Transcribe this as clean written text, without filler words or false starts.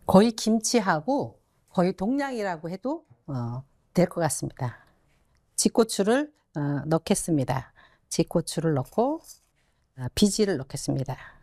거의 김치하고 거의 동량이라고 해도 될 것 같습니다. 집고추를 넣겠습니다. 집고추를 넣고 비지를 넣겠습니다.